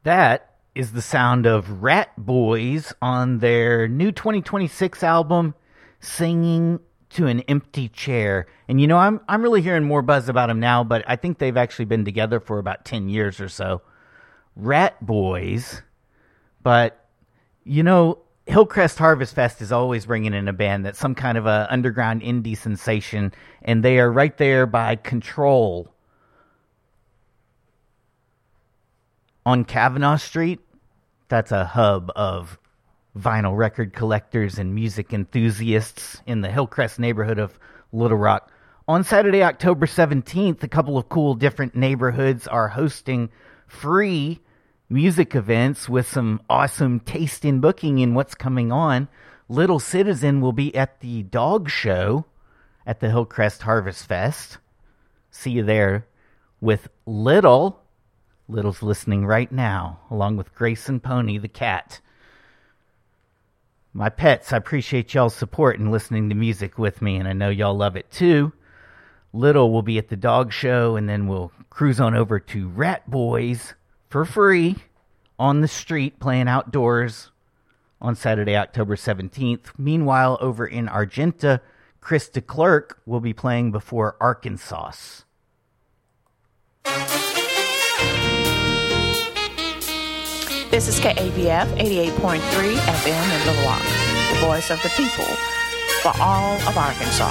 That is the sound of Rat Boys on their new 2026 album, Singing to an Empty Chair. And you know, I'm really hearing more buzz about them now, but I think they've actually been together for about 10 years or so. Rat Boys. But, you know, Hillcrest Harvest Fest is always bringing in a band that's some kind of a underground indie sensation, and they are right there by Control on Kavanaugh Street. That's a hub of vinyl record collectors and music enthusiasts in the Hillcrest neighborhood of Little Rock. On Saturday, October 17th, a couple of cool different neighborhoods are hosting free music events with some awesome taste in booking in what's coming on. Little Citizen will be at the Dog Show at the Hillcrest Harvest Fest. See you there with Little. Little's listening right now, along with Grayson Pony, the cat. My pets, I appreciate y'all's support and listening to music with me, and I know y'all love it too. Little will be at the Dog Show, and then we'll cruise on over to Rat Boys for free on the street, playing outdoors on Saturday, October 17th. Meanwhile, over in Argenta, Chris DeClerc will be playing before Arkansas. This is KABF 88.3 FM in Little Rock, the voice of the people for all of Arkansas.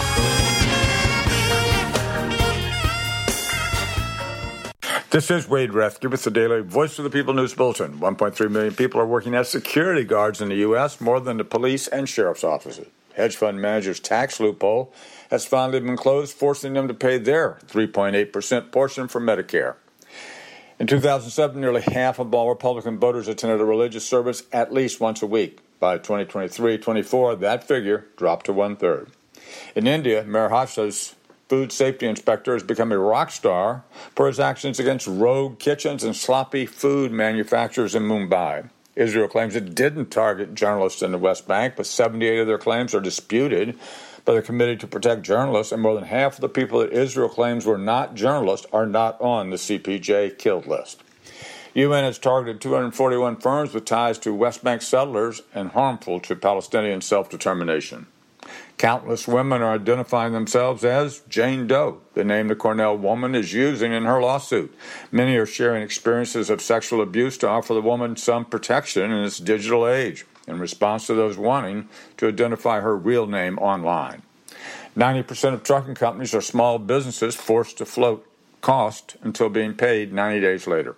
This is Wade Rethke with the Daily Voice of the People News Bulletin. 1.3 million people are working as security guards in the U.S., more than the police and sheriff's offices. Hedge fund managers' tax loophole has finally been closed, forcing them to pay their 3.8% portion for Medicare. In 2007, nearly half of all Republican voters attended a religious service at least once a week. By 2023-24, that figure dropped to one-third. In India, Maharashtra's food safety inspector has become a rock star for his actions against rogue kitchens and sloppy food manufacturers in Mumbai. Israel claims it didn't target journalists in the West Bank, but 78 of their claims are disputed by the Committee to Protect Journalists, and more than half of the people that Israel claims were not journalists are not on the CPJ killed list. UN has targeted 241 firms with ties to West Bank settlers and harmful to Palestinian self-determination. Countless women are identifying themselves as Jane Doe, the name the Cornell woman is using in her lawsuit. Many are sharing experiences of sexual abuse to offer the woman some protection in this digital age, in response to those wanting to identify her real name online. 90% of trucking companies are small businesses forced to float cost until being paid 90 days later.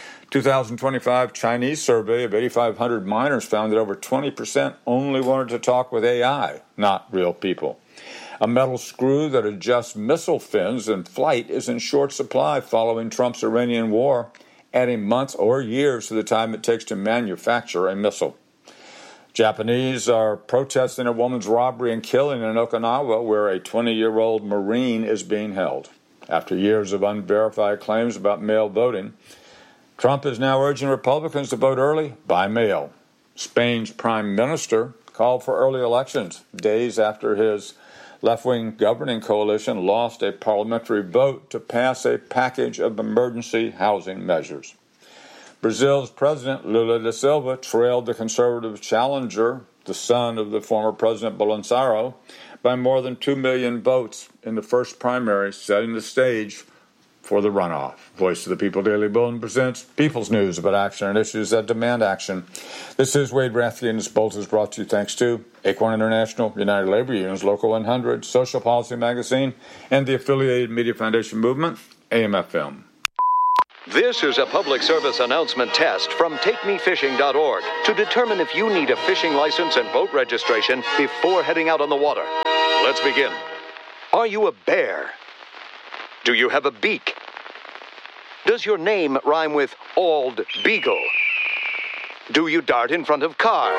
2025 Chinese survey of 8,500 miners found that over 20% only wanted to talk with AI, not real people. A metal screw that adjusts missile fins in flight is in short supply following Trump's Iranian war, adding months or years to the time it takes to manufacture a missile. Japanese are protesting a woman's robbery and killing in Okinawa, where a 20-year-old Marine is being held. After years of unverified claims about mail voting, Trump is now urging Republicans to vote early by mail. Spain's prime minister called for early elections days after his left-wing governing coalition lost a parliamentary vote to pass a package of emergency housing measures. Brazil's president, Lula da Silva, trailed the conservative challenger, the son of the former president Bolsonaro, by more than 2 million votes in the first primary, setting the stage for the runoff. Voice of the People Daily Bulletin presents People's News about action and issues that demand action. This is Wade Rethke, and this bulletin is brought to you thanks to Acorn International, United Labor Unions, Local 100, Social Policy Magazine, and the affiliated Media Foundation Movement, AM/FM. This is a public service announcement test from TakeMeFishing.org to determine if you need a fishing license and boat registration before heading out on the water. Let's begin. Are you a bear? Do you have a beak? Does your name rhyme with Ald Beagle? Do you dart in front of cars?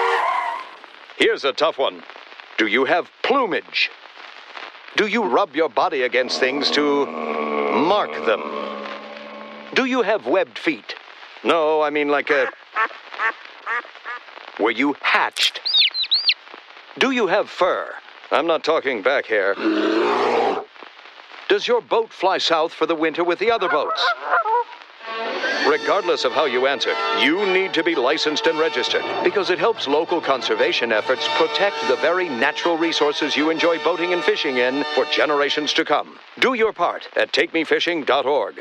Here's a tough one. Do you have plumage? Do you rub your body against things to mark them? Do you have webbed feet? No, I mean like a... Were you hatched? Do you have fur? I'm not talking back hair. Does your boat fly south for the winter with the other boats? Regardless of how you answered, you need to be licensed and registered because it helps local conservation efforts protect the very natural resources you enjoy boating and fishing in for generations to come. Do your part at takemefishing.org.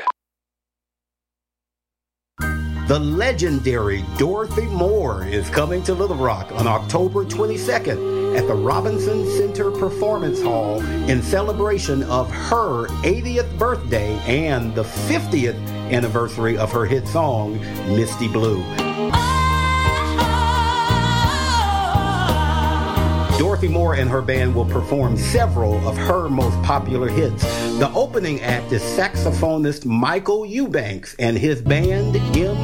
The legendary Dorothy Moore is coming to Little Rock on October 22nd at the Robinson Center Performance Hall in celebration of her 80th birthday and the 50th anniversary of her hit song, Misty Blue. Dorothy Moore and her band will perform several of her most popular hits. The opening act is saxophonist Michael Eubanks and his band,